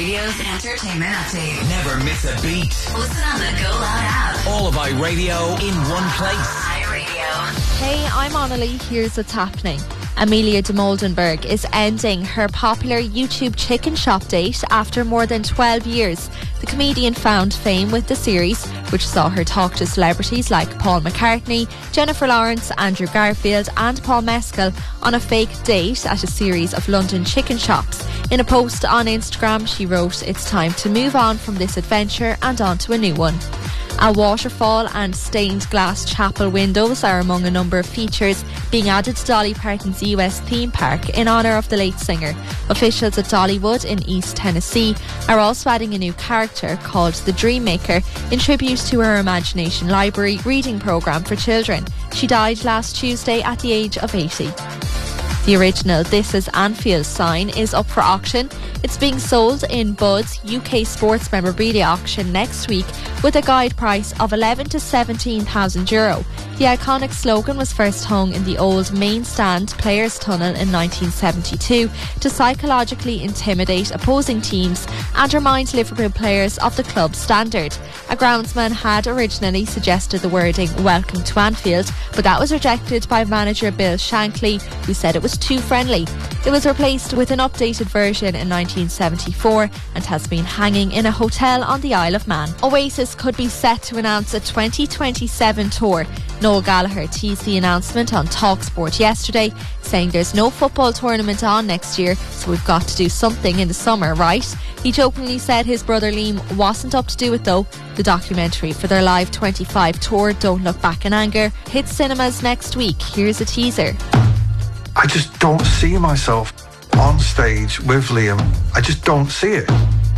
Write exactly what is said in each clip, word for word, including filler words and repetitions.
Radio's entertainment update. Never miss a beat. Listen on the Go Loud app. All of iRadio in one place. iRadio. Hey, I'm Annalie. Here's what's happening. Amelia de Moldenberg is ending her popular YouTube chicken shop date after more than twelve years. The comedian found fame with the series, which saw her talk to celebrities like Paul McCartney, Jennifer Lawrence, Andrew Garfield and Paul Mescal on a fake date at a series of London chicken shops. In a post on Instagram, she wrote, "It's time to move on from this adventure and on to a new one." A waterfall and stained glass chapel windows are among a number of features being added to Dolly Parton's U S theme park in honour of the late singer. Officials at Dollywood in East Tennessee are also adding a new character called the Dreammaker in tribute to her Imagination Library reading programme for children. She died last Tuesday at the age of eighty. The original This Is Anfield sign is up for auction. It's being sold in Bud's U K Sports Memorabilia auction next week with a guide price of eleven to seventeen thousand euro. The iconic slogan was first hung in the old main stand Players Tunnel in nineteen seventy-two to psychologically intimidate opposing teams and remind Liverpool players of the club's standard. A groundsman had originally suggested the wording "Welcome to Anfield," but that was rejected by manager Bill Shankly, who said it was too friendly. It was replaced with an updated version in nineteen seventy-four and has been hanging in a hotel on the Isle of Man. Oasis could be set to announce a twenty twenty-seven tour. Noel Gallagher teased the announcement on TalkSport yesterday, saying there's no football tournament on next year, so we've got to do something in the summer, right? He jokingly said his brother Liam wasn't up to do it though. The documentary for their Live twenty-five tour, Don't Look Back in Anger, hits cinemas next week. Here's a teaser. I just don't see myself on stage with Liam. I just don't see it.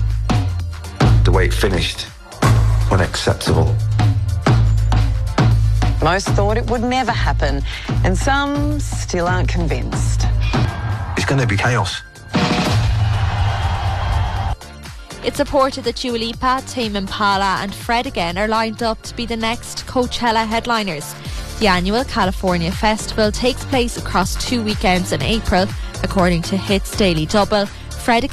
The way it finished, unacceptable. Most thought it would never happen, and some still aren't convinced. It's going to be chaos. It's reported that Dua Lipa, Tame Impala and Fred again are lined up to be the next Coachella headliners. The annual California Festival takes place across two weekends in April, according to Hits Daily Double. Fred